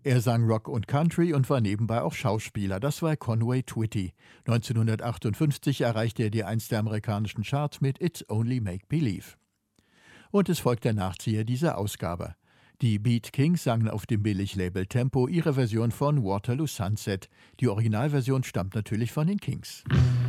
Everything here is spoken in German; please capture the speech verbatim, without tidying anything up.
Er sang Rock und Country und war nebenbei auch Schauspieler. Das war Conway Twitty. neunzehnhundertachtundfünfzig erreichte er die Eins der amerikanischen Charts mit It's Only Make Believe. Und es folgt der Nachzieher dieser Ausgabe. Die Beat Kings sangen auf dem Billiglabel Tempo ihre Version von Waterloo Sunset. Die Originalversion stammt natürlich von den Kings.